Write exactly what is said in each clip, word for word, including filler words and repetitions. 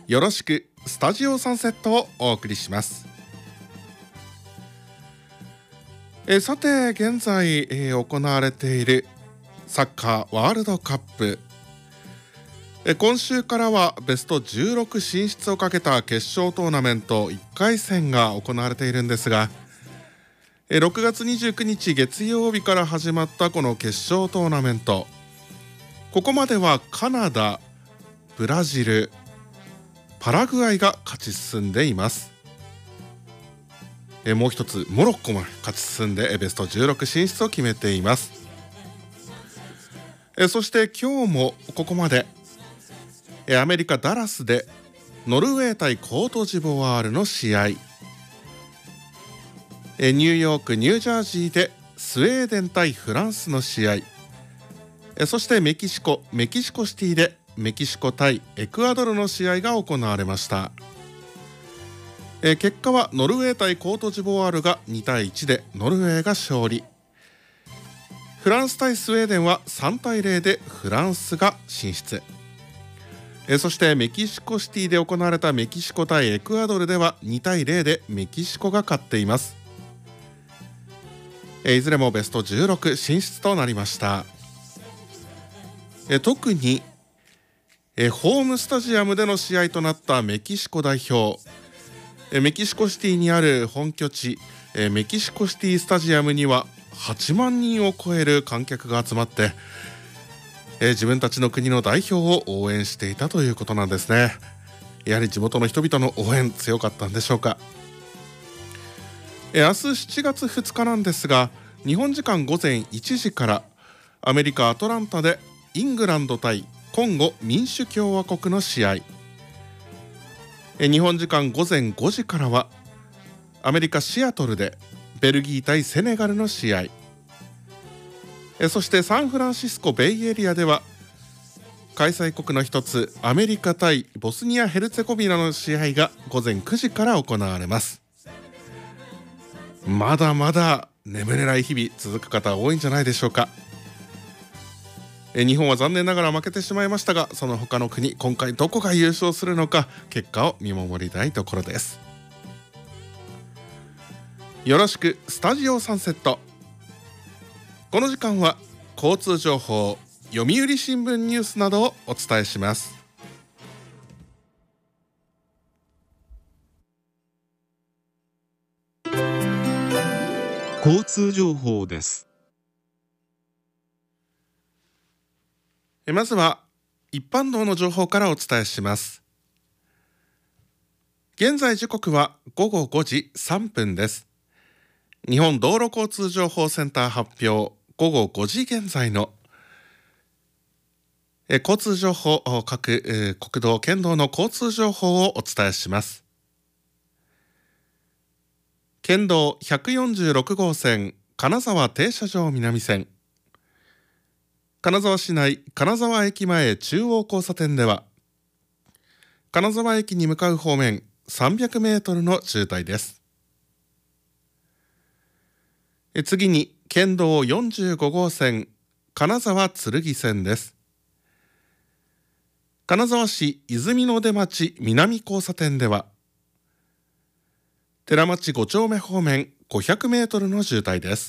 よろしくスタジオサンセットをお送りします。えさて現在、えー、行われているサッカーワールドカップ、え今週からはベストじゅうろく進出をかけた決勝トーナメントいっかい戦が行われているんですが、えろくがつにじゅうくにち月曜日から始まったこの決勝トーナメント、ここまではカナダ、ブラジル、パラグアイが勝ち進んでいます。えもう一つモロッコも勝ち進んでベストじゅうろく進出を決めています。えそして今日もここまでえアメリカ・ダラスでノルウェー対コートジボワールの試合、えニューヨーク・ニュージャージーでスウェーデン対フランスの試合、えそしてメキシコ・メキシコシティでメキシコ対エクアドルの試合が行われました。え結果はノルウェー対コートジボワールがにたいいちでノルウェーが勝利、フランス対スウェーデンはさんたいゼロでフランスが進出、えそしてメキシコシティで行われたメキシコ対エクアドルではにたいゼロでメキシコが勝っています。えいずれもベストじゅうろく進出となりました。え特にえホームスタジアムでの試合となったメキシコ代表、えメキシコシティにある本拠地えメキシコシティスタジアムにははちまんにんを超える観客が集まってえ自分たちの国の代表を応援していたということなんですね。やはり地元の人々の応援強かったんでしょうか。え明日しちがつふつかなんですが、日本時間午前いちじからアメリカ・アトランタでイングランド対コンゴ民主共和国の試合、え日本時間午前ごじからはアメリカ・シアトルでベルギー対セネガルの試合、えそしてサンフランシスコベイエリアでは開催国の一つアメリカ対ボスニア・ヘルツェゴビナの試合が午前くじから行われます。まだまだ眠れない日々続く方多いんじゃないでしょうか。え日本は残念ながら負けてしまいましたが、その他の国今回どこが優勝するのか結果を見守りたいところです。よろしくスタジオサンセット。この時間は交通情報、読売新聞ニュースなどをお伝えします。 交通情報です。 まずは一般道の情報からお伝えします。現在時刻はごごごじさんぷんです。日本道路交通情報センター発表、ごごごじ現在のえ交通情報、各え国道県道の交通情報をお伝えします。県道ひゃくよんじゅうろくごうせん金沢停車場南線、金沢市内金沢駅前中央交差点では金沢駅に向かう方面さんびゃくメートルの渋滞です。え次に県道よんじゅうごごうせん金沢剣線です。金沢市泉の出町南交差点では寺町ご丁目方面ごひゃくメートルの渋滞です。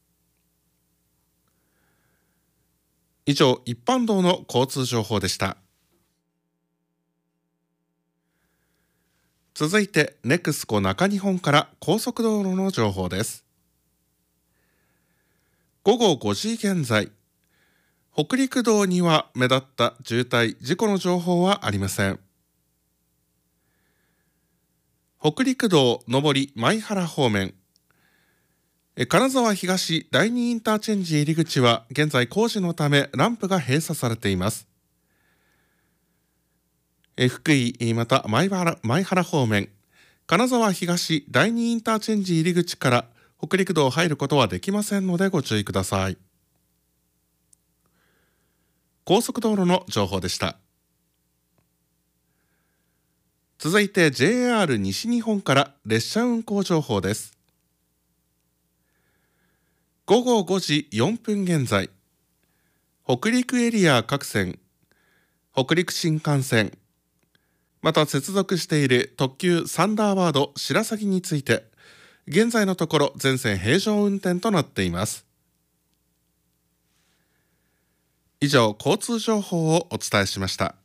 以上、一般道の交通情報でした。続いてネクスコ中日本から高速道路の情報です。ごごごじ現在、北陸道には目立った渋滞事故の情報はありません。北陸道上り舞原方面、金沢東だいにインターチェンジ入り口は現在工事のためランプが閉鎖されています。福井また舞原、舞原方面、金沢東だいにインターチェンジ入り口から北陸道入ることはできませんのでご注意ください。高速道路の情報でした。続いて ジェイアール 西日本から列車運行情報です。ごごごじよんぷん現在、北陸エリア各線、北陸新幹線、 また接続している特急サンダーバード白鷺について、現在のところ全線平常運転となっています。以上、交通情報をお伝えしました。